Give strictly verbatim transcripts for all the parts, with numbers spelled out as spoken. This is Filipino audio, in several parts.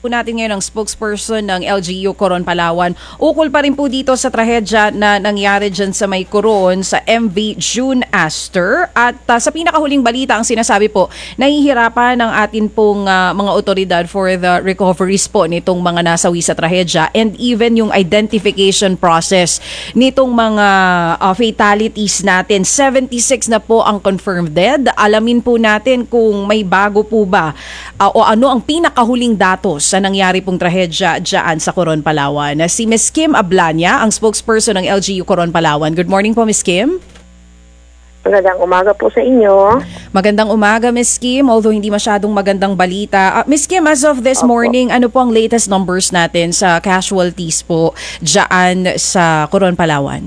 po natin ngayon ang spokesperson ng L G U Coron, Palawan. Ukol pa rin po dito sa trahedya na nangyari dyan sa may Coron sa M V June Astor. At uh, sa pinakahuling balita, ang sinasabi po, nahihirapan ng atin pong uh, mga otoridad for the recoveries po nitong mga nasawi sa trahedya and even yung identification process nitong mga uh, fatalities natin. seventy-six na po ang confirmed dead. Alamin po natin kung may bago po ba uh, o ano ang pinakahuling datos sa nangyari pong trahedya dyan sa Coron, Palawan. Si Miz Kim Ablania, ang spokesperson ng L G U Coron, Palawan. Good morning po, Miz Kim. Magandang umaga po sa inyo. Magandang umaga, Miz Kim. Although hindi masyadong magandang balita. Uh, Miz Kim, as of this Opo. morning, ano po ang latest numbers natin sa casualties po dyan sa Coron, Palawan?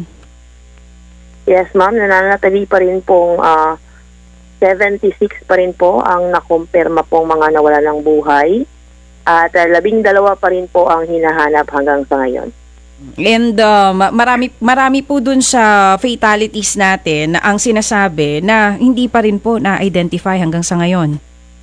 Yes, ma'am. Nananatili pa rin pong uh, seventy-six pa rin po ang nakumpirma pong mga nawala ng buhay. At uh, labing dalawa pa rin po ang hinahanap hanggang sa ngayon. And uh, marami, marami po dun sa fatalities natin ang sinasabi na hindi pa rin po na-identify hanggang sa ngayon.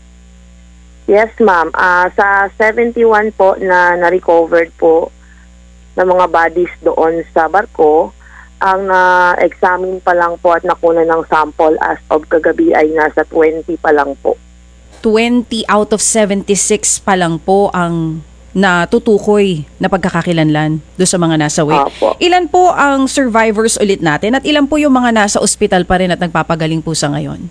Yes, ma'am. Uh, sa seventy-one po na na-recovered po ng mga bodies doon sa barko, ang na-examine pa lang po at nakuha ng sample as of kagabi ay nasa twenty pa lang po. twenty out of seventy-six pa lang po ang natutukoy na pagkakakilanlan doon sa mga nasawi. Opo. Ilan po ang survivors ulit natin at ilan po yung mga nasa ospital pa rin at nagpapagaling po sa ngayon?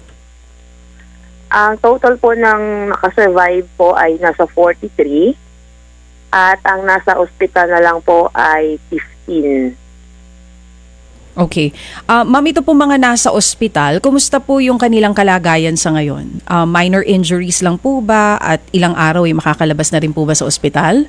Ang total po ng nakasurvive po ay nasa forty-three at ang nasa ospital na lang po ay fifteen. Okay. Uh, ma'am, ito po mga nasa ospital, kumusta po yung kanilang kalagayan sa ngayon? Uh, minor injuries lang po ba at ilang araw ay makakalabas na rin po ba sa ospital?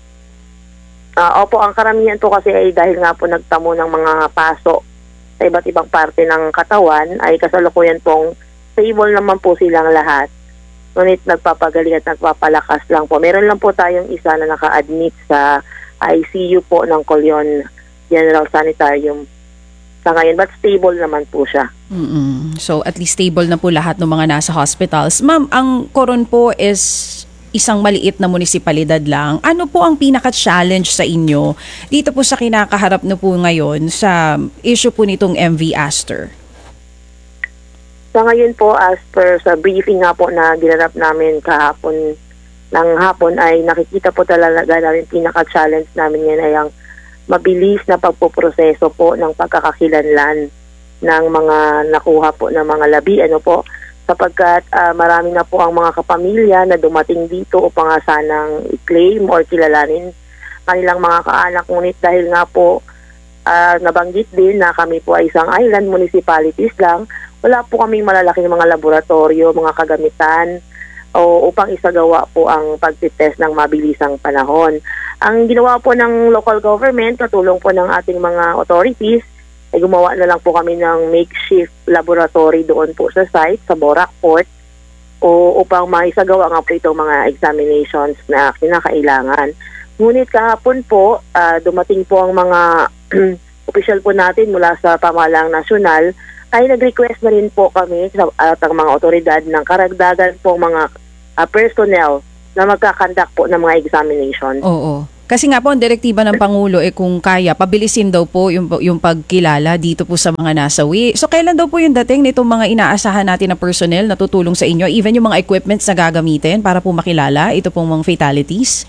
Uh, opo, ang karamihan po kasi ay dahil nga po nagtamo ng mga paso sa iba't ibang parte ng katawan ay kasalukuyan pong stable naman po silang lahat. Ngunit nagpapagaling at nagpapalakas lang po. Meron lang po tayong isa na naka-admit sa I C U po ng Colon General Sanitarium sa ngayon, but stable naman po siya. Mm-mm. So at least stable na po lahat ng mga nasa hospitals. Ma'am, ang Coron po is isang maliit na munisipalidad lang. Ano po ang pinaka-challenge sa inyo dito po sa kinakaharap na po ngayon sa issue po nitong M V Astor? Sa ngayon po, as per sa briefing nga po na ginanap namin kahapon ng hapon, ay nakikita po talaga namin pinaka-challenge namin yan ay ang mabilis na pagpoproseso po ng pagkakakilanlan ng mga nakuha po ng mga labi, ano po, sapagkat uh, marami na po ang mga kapamilya na dumating dito upang nga sanang i-claim or kilalanin kanilang mga kaanak. Ngunit dahil nga po uh, nabanggit din na kami po ay isang island municipalities lang, wala po kaming malalaking mga laboratorio, mga kagamitan o upang isagawa po ang pagtitest ng mabilisang panahon. Ang ginawa po ng local government, katulong po ng ating mga authorities, ay gumawa na lang po kami ng makeshift laboratory doon po sa site, sa Borac Port, o upang maisagawa nga po itong mga examinations na kinakailangan. Ngunit kahapon po, uh, dumating po ang mga official po natin mula sa pamahalang nasyonal, ay nag-request na rin po kami sa at ang mga otoridad ng karagdagan po mga uh, personnel na magkakandak po ng mga examinations. Oo. Kasi nga po ang direktiba ng Pangulo eh kung kaya, pabilisin daw po yung, yung pagkilala dito po sa mga nasawi. So kailan daw po yung dating nitong mga inaasahan natin na personnel na tutulong sa inyo, even yung mga equipments na gagamitin para po makilala ito pong mga fatalities?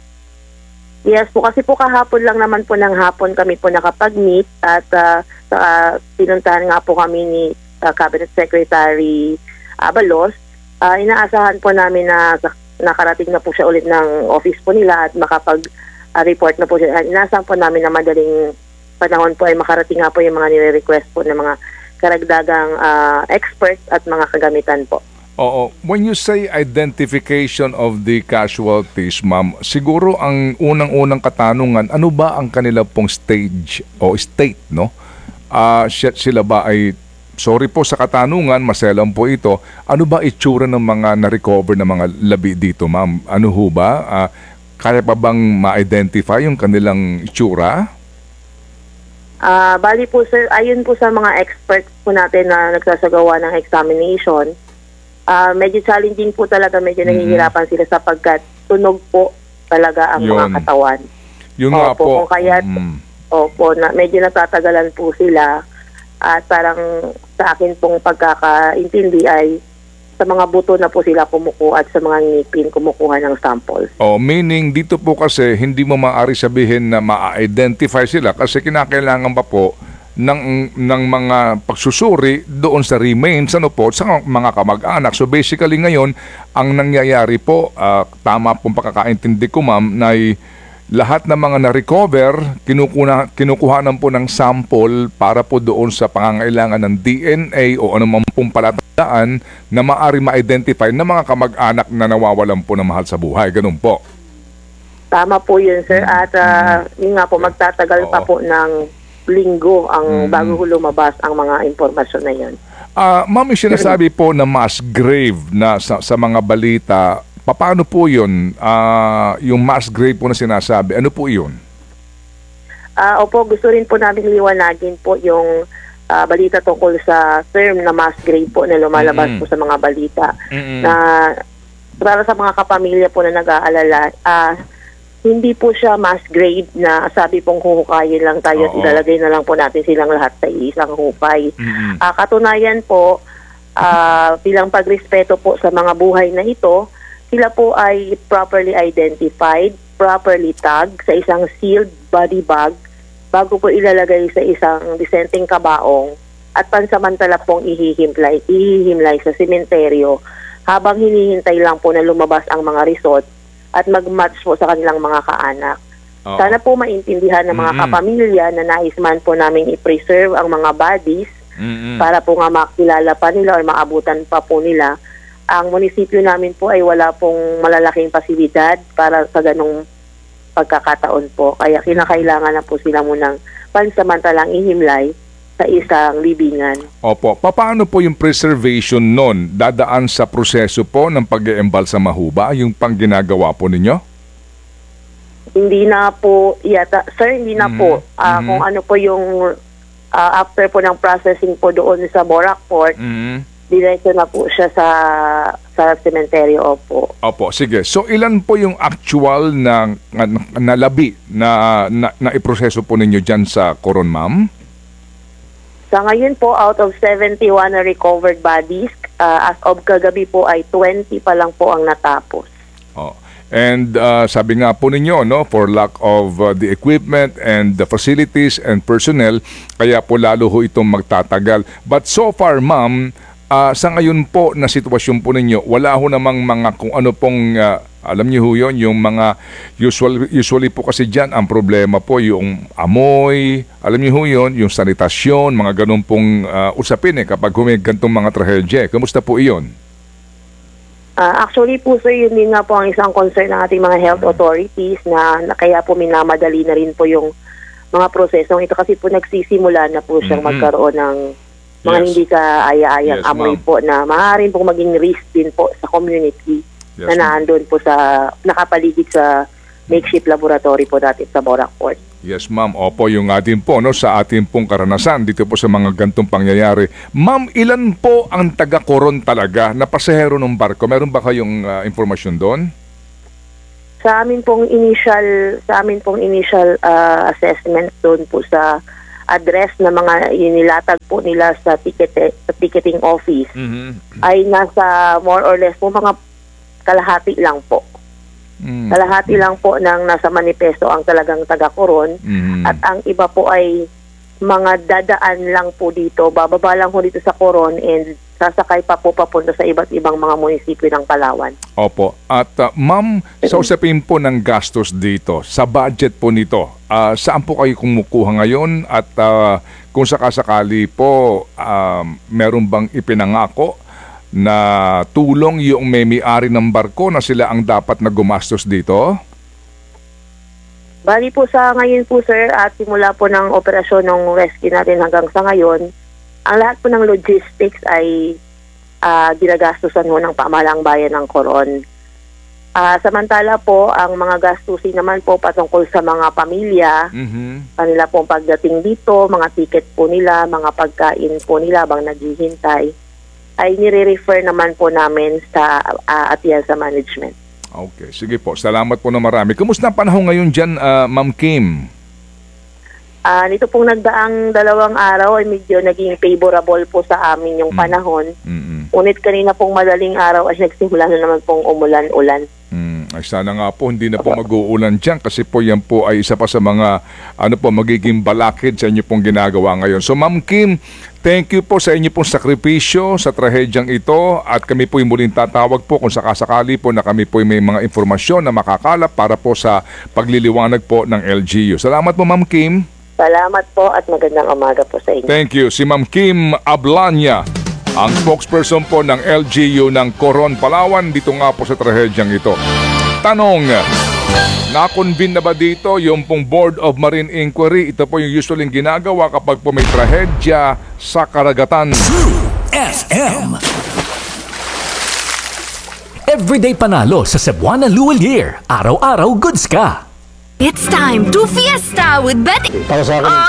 Yes po, kasi po kahapon lang naman po ng hapon kami po nakapag-meet at uh, uh, pinuntahan nga po kami ni uh, Cabinet Secretary Abalos. Uh, inaasahan po namin na nakarating na po siya ulit ng office po nila at makapag-report uh, na po siya. Inaasahan po namin na madaling panahon po ay makarating nga po yung mga nire-request po ng mga karagdagang uh, experts at mga kagamitan po. Oo. When you say identification of the casualties, ma'am, siguro ang unang-unang katanungan, ano ba ang kanila pong stage o state, no? Uh, sila ba ay, sorry po sa katanungan, maselang po ito, ano ba itsura ng mga na-recover na mga labi dito, ma'am? Ano ho ba? Uh, kaya pa bang ma-identify yung kanilang itsura? Uh, bali po sir, ayon po sa mga experts po natin na nagsasagawa ng examination, Uh, medyo challenging po talaga, medyo mm-hmm. nahihirapan sila sapagkat tunog po talaga ang Yun. mga katawan. Yung nga Opo, po. kung kaya- mm, Opo, na medyo natatagalan po sila at parang sa akin pong pagkakaintindi ay sa mga buto na po sila kumukuha at sa mga ngipin kumukuha ng samples. oh, meaning dito po kasi hindi mo maaari sabihin na ma-identify sila kasi kinakailangan pa po ng ng mga pagsusuri doon sa remains ano po sa mga kamag-anak. So basically ngayon ang nangyayari po, ah, tama pong pagkakaintindi ko ma'am, na lahat ng mga na-recover, kinukuna, kinukuhanan po ng sample para po doon sa pangangailangan ng D N A o anumang pong palatandaan na maaari ma-identify ng mga kamag-anak na nawawalan po ng mahal sa buhay. Ganun po. Tama po yun, sir. At uh, yun nga po, magtatagal pa Oo. po ng linggo ang Mm. bago lumabas ang mga impormasyon na yun. Ah, ma'am, yung sinasabi po na mass grave na sa, sa mga balita, paano po yun? Ah, yung mass grave po na sinasabi, ano po yun? Ah, opo, gusto rin po namin liwanagin po yung ah, balita tungkol sa term na mass grave po na lumalabas Mm-mm. po sa mga balita. Mm-mm. Na para sa mga kapamilya po na nag-aalala, ah, hindi po siya mass grave na sabi pong huhukayin lang tayo at Oo. ilalagay na lang po natin silang lahat sa isang hukay. Mm-mm. Ah, katunayan po, ah, bilang pagrespeto po sa mga buhay na ito, sila po ay properly identified, properly tagged sa isang sealed body bag bago po ilalagay sa isang disenteng kabaong at pansamantala pong ihihimlay, ihihimlay sa sementeryo habang hinihintay lang po na lumabas ang mga resort at mag-match po sa kanilang mga kaanak. Oo. Sana po maintindihan ng mga Mm-mm. kapamilya na nais man po namin i-preserve ang mga bodies Mm-mm. para po nga makilala pa nila o maabutan pa po nila. Ang munisipyo namin po ay wala pong malalaking pasilidad para sa ganong pagkakataon po. Kaya kinakailangan na po sila munang pansamantalang ihimlay sa isang libingan. Opo. Paano po yung preservation nun? Dadaan sa proseso po ng pag-eembal sa mahuba, yung pang ginagawa po ninyo? Hindi na po, yata, sir, hindi na Mhm. po. Ah, Mhm. Kung ano po yung ah, after po ng processing po doon sa Borac Port, Mm. diretso na po siya sa sa sementeryo, opo. Opo, sige. So ilan po yung actual na, na, na labi na, na, na iproseso po ninyo dyan sa Coron, ma'am? Sa ngayon po, out of seventy-one na recovered bodies, ah, as of kagabi po ay twenty pa lang po ang natapos. Oh. And uh, sabi nga po ninyo, no, for lack of uh, the equipment and the facilities and personnel, kaya po lalo ho itong magtatagal. But so far, ma'am, uh, sa ngayon po na sitwasyon po ninyo, wala ho namang mga kung ano pong, uh, alam niyo ho yun, yung mga, usual, usually po kasi dyan, ang problema po yung amoy, alam niyo ho yun, yung sanitasyon, mga ganun pong uh, usapin eh, kapag humig gantong mga trahedya. Kamusta po iyon? Ah, actually po sir, yun din nga po ang isang concern ng ating mga health authorities na, na kaya po minamadali na rin po yung mga prosesong ito kasi po nagsisimula na po siyang Mhm. magkaroon ng mga Yes. hindi ka-aya-ayang Yes, amoy ma'am. po na maaaring pong maging risk din po sa community Yes, na ma'am. naandun po sa nakapaligid sa makeshift laboratory po dati sa Borac Port. Yes, ma'am. Opo, yung atin po, no, sa ating pong karanasan dito po sa mga gantong pangyayari. Ma'am, ilan po ang taga-Coron talaga na pasahero ng barko? Meron ba kayong ah, informasyon doon? Sa amin pong initial sa amin pong initial ah, assessment doon po sa address na mga inilatag po nila sa ticket sa ticketing office Mm-hmm. ay nasa more or less po mga kalahati lang po. Mm. Kalahati lang po ng nasa manifesto ang talagang taga-Coron Mhm. at ang iba po ay mga dadaan lang po dito, bababa lang po dito sa Coron and sasakay pa po papunta sa iba't ibang mga munisipyo ng Palawan. Opo. At ah, ma'am, sa usapin po ng gastos dito, sa budget po nito, ah, saan po kayo kumukuha ngayon? At ah, kung sakasakali po, ah, meron bang ipinangako na tulong yung may-ari ng barko na sila ang dapat na gumastos dito? Bali po sa ngayon po sir at simula po ng operasyon ng rescue natin hanggang sa ngayon, ang lahat po ng logistics ay ah, ginagastusan ho ng pamahalang bayan ng Coron. Ah, samantala po, ang mga gastusin naman po patungkol sa mga pamilya, Mhm. kanila pong pagdating dito, mga ticket po nila, mga pagkain po nila bang naghihintay, ay nire-refer naman po namin sa uh, Atienza Management. Okay, sige po. Salamat po na marami. Kumusta ang panahon ngayon dyan, ah, Ma'am Kim? Ah, nito pong nagdaang dalawang araw ay medyo naging favorable po sa amin yung panahon. Mm-mm. Ngunit kanina pong madaling araw ay nagsimula na naman pong umulan-ulan. Mm, ay sana nga po hindi na po mag-uulan dyan kasi po yan po ay isa pa sa mga ano po magiging balakid sa inyo pong ginagawa ngayon. So Ma'am Kim, thank you po sa inyo pong sakripisyo sa trahedyang ito at kami po muling tatawag po kung sakasakali po na kami po may mga informasyon na makakalap para po sa pagliliwanag po ng L G U. Salamat po Ma'am Kim. Salamat po at magandang umaga po sa inyo. Thank you. Si Ma'am Kim Ablanya, ang spokesperson po ng L G U ng Coron, Palawan, dito nga po sa trahedyang ito. Tanong, na-convene na ba dito yung pong Board of Marine Inquiry? Ito po yung usually ginagawa kapag po may trahedya sa karagatan. F M Everyday panalo sa Cebuana Luwal Year. Araw-araw goods ka. It's time to fiesta with Betty. Para sa akin,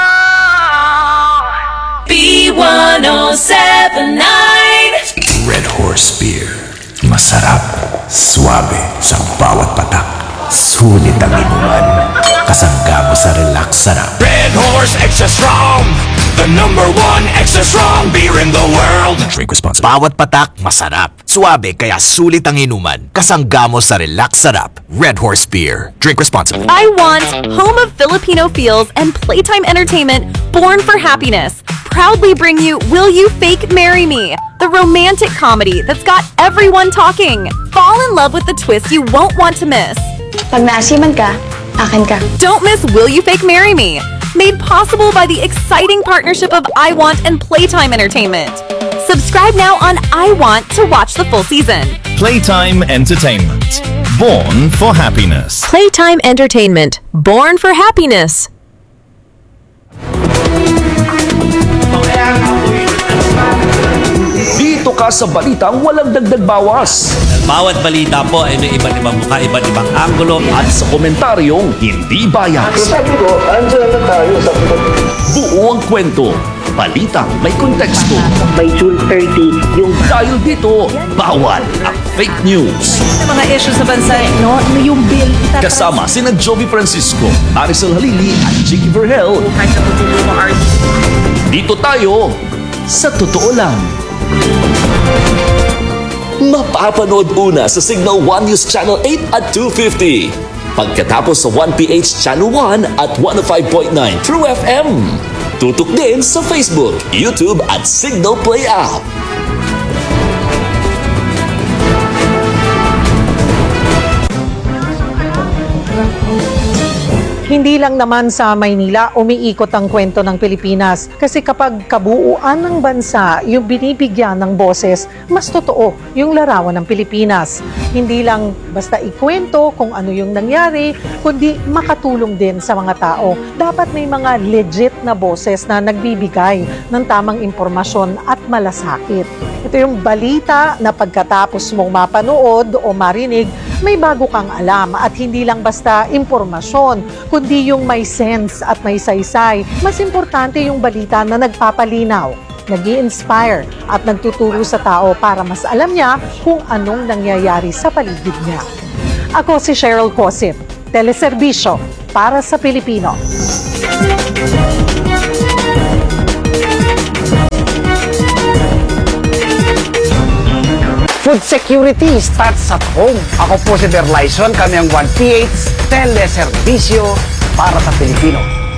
B one oh seven point nine. Red Horse Beer. Masarap, suabe sa bawat patak. Sulit ang inuman. Kasangga mo sa relax sarap. Red Horse Extra Strong. The number one extra strong beer in the world. Drink responsibly. Bawat patak, masarap. Suabe, kaya sulit ang inuman. Kasangga mo sa relax sarap. Red Horse Beer. Drink responsibly. I want home of Filipino feels and playtime entertainment born for happiness. Proudly bring you Will You Fake Marry Me? The romantic comedy that's got everyone talking. Fall in love with the twist you won't want to miss. Pag naasiman ka, akin ka. Don't miss Will You Fake Marry Me? Made possible by the exciting partnership of I Want and Playtime Entertainment. Subscribe now on I Want to watch the full season. Playtime Entertainment. Born for happiness. Playtime Entertainment. Born for happiness. Dito ka sa balitang walang dagdag bawas. Bawat balita po ay may iba't ibang mukha, iba't ibang anggulo. At sa komentaryong hindi bias. sabi ko, andyan na tayo sa Buo ang kwento. Balitang may konteksto. By June thirtieth, yung Dahil dito, bawal ang fake news. Mga issue sa bansa, no? Ano yung bill? Kasama sina Jovi Francisco, Arisel Halili at Jiggy Verhel. Dito tayo sa totoo lang. Mapapanood una sa Signal one News Channel eight at two fifty. Pagkatapos sa one P H Channel one at one oh five point nine True F M. Tutok din sa Facebook, YouTube at Signal Play app. Hindi lang naman sa Maynila umiikot ang kwento ng Pilipinas kasi kapag kabuuan ng bansa yung binibigyan ng boses, mas totoo yung larawan ng Pilipinas. Hindi lang basta ikwento kung ano yung nangyari, kundi makatulong din sa mga tao. Dapat may mga legit na boses na nagbibigay ng tamang impormasyon at malasakit. Ito yung balita na pagkatapos mong mapanood o marinig, may bago kang alam at hindi lang basta impormasyon, kundi yung may sense at may saysay. Mas importante yung balita na nagpapalinaw, nag-i-inspire at nagtuturo sa tao para mas alam niya kung anong nangyayari sa paligid niya. Ako si Cheryl Cosip, Teleserbisyo para sa Pilipino. Food security starts at home. Ako po si Berlyson, kami ang one P H Teleserbisyo para sa Pilipino.